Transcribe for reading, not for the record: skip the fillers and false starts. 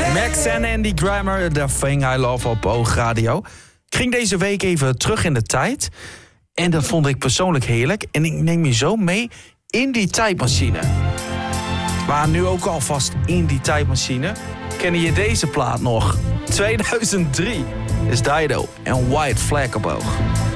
Max en Andy Grammer, The Thing I Love op Oogradio. Ik ging deze week even terug in de tijd. En dat vond ik persoonlijk heerlijk. En ik neem je zo mee in die tijdmachine. Maar nu ook alvast in die tijdmachine. Ken je deze plaat nog? 2003 is Dido en White Flag op oog.